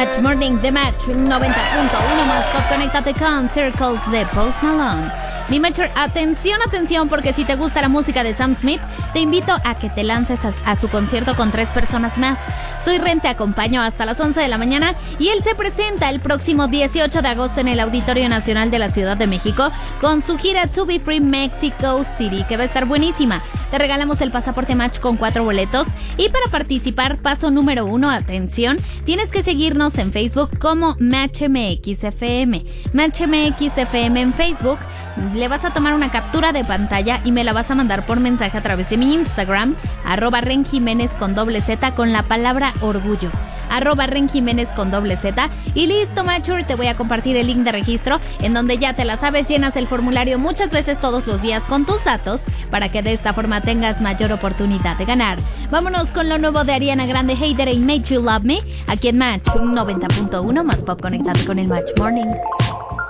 Match Morning de Match 90.1 más pop. Conéctate con Circles de Post Malone. Mi Matcher, atención, porque si te gusta la música de Sam Smith, te invito a que te lances a su concierto con 3 personas más. Soy Ren, te acompaño hasta las 11 de la mañana y él se presenta el próximo 18 de agosto en el Auditorio Nacional de la Ciudad de México con su gira To Be Free Mexico City, que va a estar buenísima. Te regalamos el pasaporte Match con 4 boletos y para participar, paso número 1, atención, tienes que seguirnos en Facebook como MatchMXFM. MatchMXFM en Facebook. Le vas a tomar una captura de pantalla y me la vas a mandar por mensaje a través de mi Instagram, @RenJiménez con Z con la palabra orgullo. @RenJiménez con Z. Y listo, Matcher, te voy a compartir el link de registro en donde ya te la sabes, llenas el formulario muchas veces todos los días con tus datos para que de esta forma tengas mayor oportunidad de ganar. Vámonos con lo nuevo de Ariana Grande, Hater y Made You Love Me, aquí en Match 90.1 más pop. Conectate con el Match Morning.